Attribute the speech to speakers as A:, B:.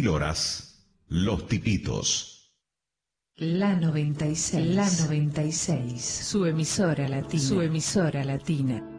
A: horas, Los Tipitos.
B: La 96, su emisora latina.